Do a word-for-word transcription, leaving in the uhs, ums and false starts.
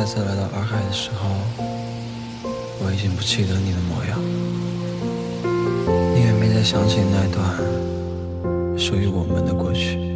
再次来到洱海的时候，我已经不记得你的模样，你也没再想起那段属于我们的过去。